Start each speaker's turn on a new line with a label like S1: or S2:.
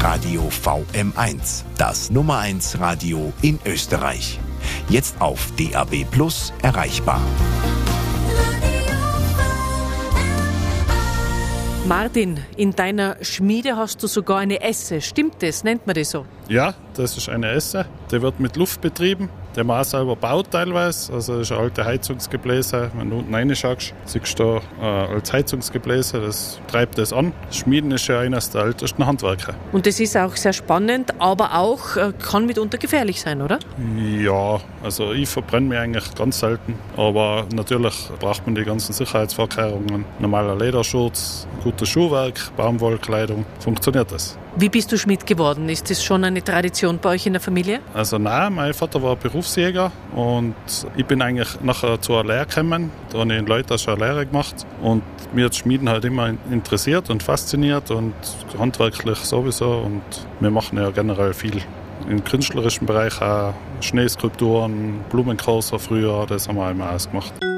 S1: Radio VM1, das Nummer 1 Radio in Österreich. Jetzt auf DAB+ erreichbar.
S2: Martin, in deiner Schmiede hast du sogar eine Esse. Stimmt das? Nennt man das so?
S3: Ja, das ist eine Esse. Die wird mit Luft betrieben. Die man auch selber baut teilweise. Also das ist ein alte Heizungsgebläse. Wenn du unten reinschaust, siehst du da als Heizungsgebläse, das treibt das an. Das Schmieden ist ja eines der ältesten Handwerke.
S2: Und das ist auch sehr spannend, aber auch kann mitunter gefährlich sein, oder?
S3: Ja, also ich verbrenne mich eigentlich ganz selten. Aber natürlich braucht man die ganzen Sicherheitsvorkehrungen. Normaler Lederschutz, gutes Schuhwerk, Baumwollkleidung. Funktioniert das.
S2: Wie bist du Schmied geworden? Ist das schon eine Tradition bei euch in der Familie?
S3: Also nein, mein Vater war Berufsjäger und ich bin eigentlich nachher zur Lehre gekommen. Da habe ich in Leuthen schon eine Lehre gemacht und mir hat Schmieden halt immer interessiert und fasziniert und handwerklich sowieso und wir machen ja generell viel. Im künstlerischen Bereich auch Schneeskulpturen, Blumenkrauser früher, das haben wir immer alles gemacht.